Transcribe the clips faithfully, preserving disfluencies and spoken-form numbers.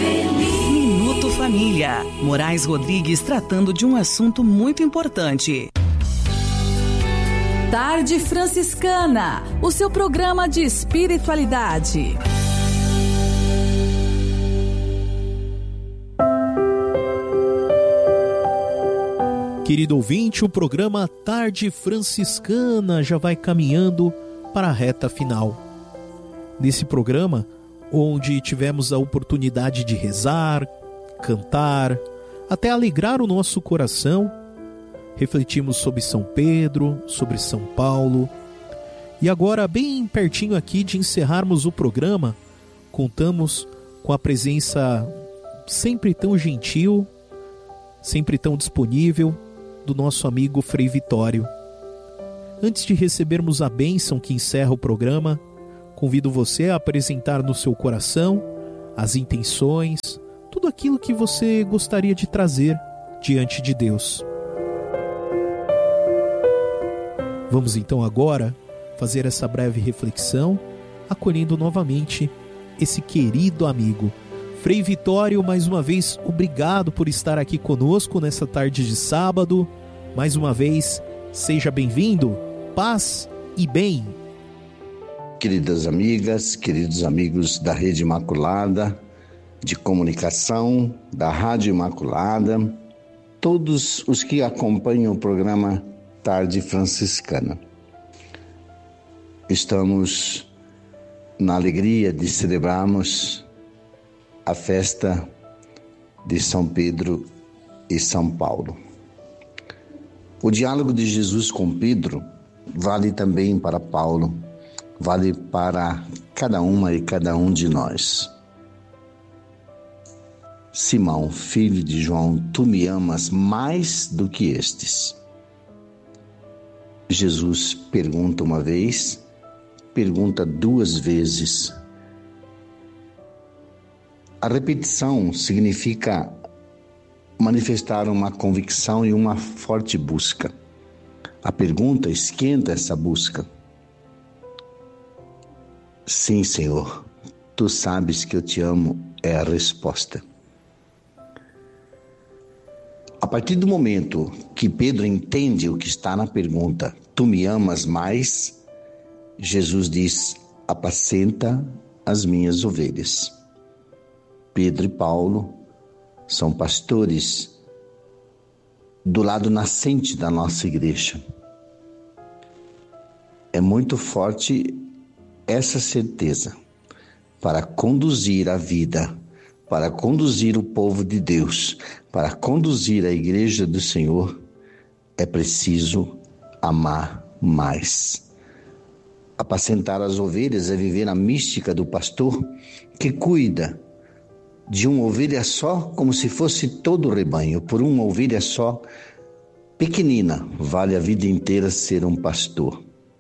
feliz. Minuto Família. Moraes Rodrigues tratando de um assunto muito importante. Tarde Franciscana, o seu programa de espiritualidade. Querido ouvinte, o programa Tarde Franciscana já vai caminhando para a reta final. Nesse programa, onde tivemos a oportunidade de rezar, cantar, até alegrar o nosso coração, refletimos sobre São Pedro, sobre São Paulo. E agora, bem pertinho aqui de encerrarmos o programa, contamos com a presença sempre tão gentil, sempre tão disponível, do nosso amigo Frei Vitório. Antes de recebermos a bênção que encerra o programa, convido você a apresentar no seu coração as intenções, tudo aquilo que você gostaria de trazer diante de Deus. Vamos então agora fazer essa breve reflexão, acolhendo novamente esse querido amigo. Frei Vitório, mais uma vez, obrigado por estar aqui conosco nessa tarde de sábado. Mais uma vez, seja bem-vindo, paz e bem. Queridas amigas, queridos amigos da Rede Imaculada, de comunicação, da Rádio Imaculada, todos os que acompanham o programa Tarde Franciscana. Estamos na alegria de celebrarmos a festa de São Pedro e São Paulo. O diálogo de Jesus com Pedro vale também para Paulo, vale para cada uma e cada um de nós. Simão, filho de João, tu me amas mais do que estes. Jesus pergunta uma vez, pergunta duas vezes. A repetição significa manifestar uma convicção e uma forte busca. A pergunta esquenta essa busca. Sim, Senhor, tu sabes que eu te amo, é a resposta. A partir do momento que Pedro entende o que está na pergunta, tu me amas mais, Jesus diz, apacenta as minhas ovelhas. Pedro e Paulo são pastores do lado nascente da nossa igreja. É muito forte essa certeza para conduzir a vida, para conduzir o povo de Deus, para conduzir a igreja do Senhor, é preciso amar mais. Apacentar as ovelhas é viver a mística do pastor que cuida de uma ovelha só como se fosse todo o rebanho. Por uma ovelha só, pequenina, vale a vida inteira ser um pastor.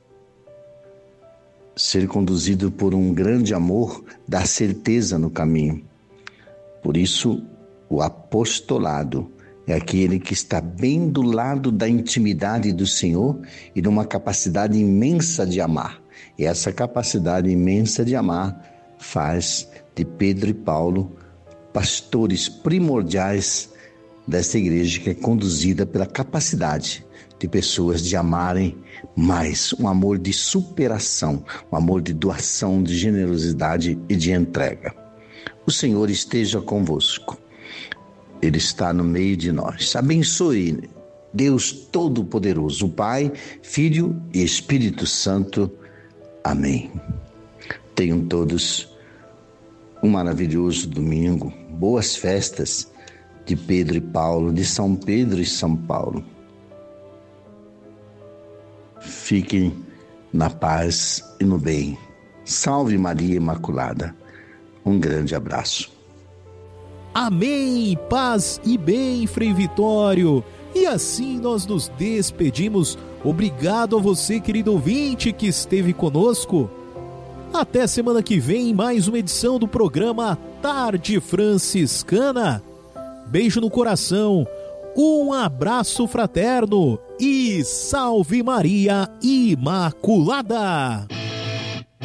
Ser conduzido por um grande amor dá certeza no caminho. Por isso, o apostolado é aquele que está bem do lado da intimidade do Senhor e de uma capacidade imensa de amar. E essa capacidade imensa de amar faz de Pedro e Paulo pastores primordiais dessa igreja, que é conduzida pela capacidade de pessoas de amarem mais, um amor de superação, um amor de doação, de generosidade e de entrega. O Senhor esteja convosco. Ele está no meio de nós. Abençoe Deus Todo-Poderoso, o Pai, Filho e Espírito Santo. Amém. Tenham todos um maravilhoso domingo, boas festas de Pedro e Paulo, de São Pedro e São Paulo. Fiquem na paz e no bem. Salve Maria Imaculada. Um grande abraço. Amém, paz e bem, Frei Vitório. E assim nós nos despedimos. Obrigado a você, querido ouvinte, que esteve conosco. Até semana que vem, mais uma edição do programa Tarde Franciscana. Beijo no coração, um abraço fraterno e salve Maria Imaculada!